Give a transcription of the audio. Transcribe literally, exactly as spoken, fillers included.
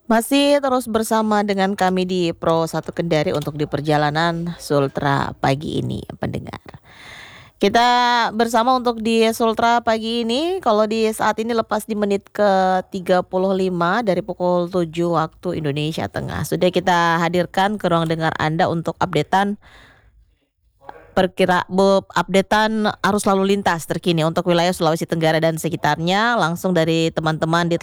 Masih terus bersama dengan kami di Pro satu Kendari untuk di perjalanan Sultra pagi ini, pendengar. Kita bersama untuk di Sultra pagi ini, kalau di saat ini lepas di menit ke tiga puluh lima dari pukul tujuh waktu Indonesia Tengah. Sudah kita hadirkan ke ruang dengar Anda untuk updatean perkira be updatean arus lalu lintas terkini untuk wilayah Sulawesi Tenggara dan sekitarnya langsung dari teman-teman di